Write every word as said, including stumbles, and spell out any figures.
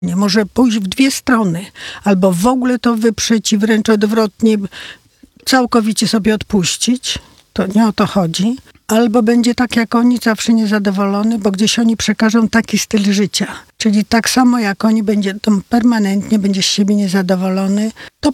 Nie może pójść w dwie strony. Albo w ogóle to wyprzeć i wręcz odwrotnie całkowicie sobie odpuścić. To nie o to chodzi. Albo będzie tak jak oni, zawsze niezadowolony, bo gdzieś oni przekażą taki styl życia. Czyli tak samo jak oni, będzie to permanentnie, będzie z siebie niezadowolony. To